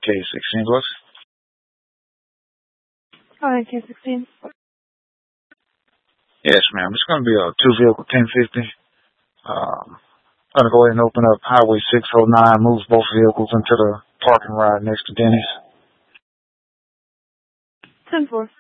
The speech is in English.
K16 Plus. Go ahead, K16. Yes, ma'am. It's going to be a 2-vehicle 1050. I'm going to go ahead and open up Highway 609, moves both vehicles into the parking lot next to Denny's. 10-4.